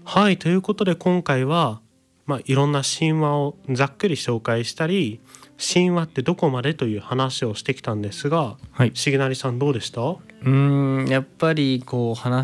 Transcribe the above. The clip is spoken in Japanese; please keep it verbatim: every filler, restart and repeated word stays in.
はい、ということで今回は、まあ、いろんな神話をざっくり紹介したり、神話ってどこまでという話をしてきたんですが、 はい。 重成さんどうでした？ うーんやっぱりこう話